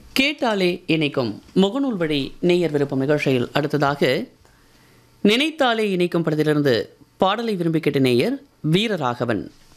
கேட்டாலே இணைக்கும் முகநூல் வழி நேயர் விருப்பம் நிகழ்ச்சியில் அடுத்ததாக நினைத்தாலே இணைக்கும் படத்திலிருந்து பாடலை விரும்பி கேட்ட நேயர் வீரராகவன்.